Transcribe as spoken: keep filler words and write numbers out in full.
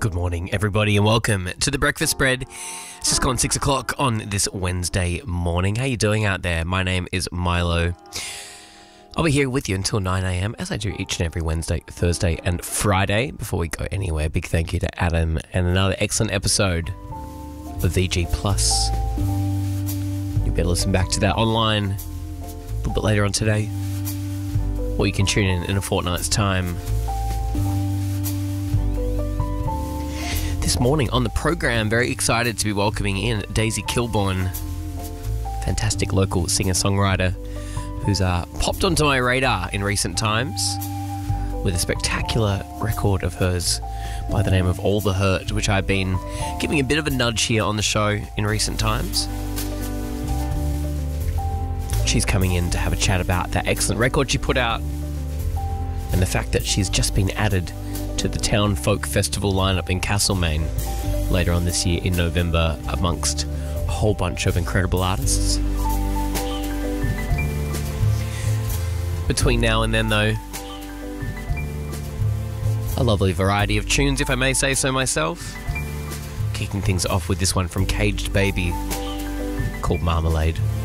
Good morning, everybody, and welcome to the Breakfast Spread. It's just gone six o'clock on this Wednesday morning. How you doing out there? My name is Milo. I'll be here with you until nine a.m, as I do each and every Wednesday, Thursday, and Friday. Before we go anywhere, big thank you to Adam and another excellent episode of V G Plus. You better listen back to that online a little bit later on today, or you can tune in in a fortnight's time. This morning on the program, very excited to be welcoming in Daisy Kilborn, fantastic local singer-songwriter who's uh, popped onto my radar in recent times with a spectacular record of hers by the name of All the Hurt, which I've been giving a bit of a nudge here on the show in recent times. She's coming in to have a chat about that excellent record she put out and the fact that she's just been added to the Town Folk Festival lineup in Castlemaine later on this year in November, amongst a whole bunch of incredible artists. Between now and then, though, a lovely variety of tunes, if I may say so myself. Kicking things off with this one from Caged Baby called Marmalade.